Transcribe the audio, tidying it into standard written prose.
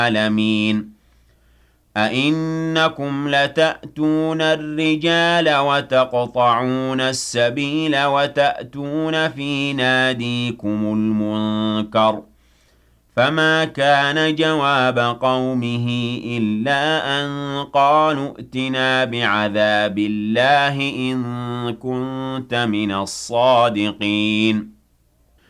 العالمين أئنكم لتأتون الرجال وتقطعون السبيل وتأتون في ناديكم المنكر فما كان جواب قومه إلا أن قالوا ائتنا بعذاب الله إن كنت من الصادقين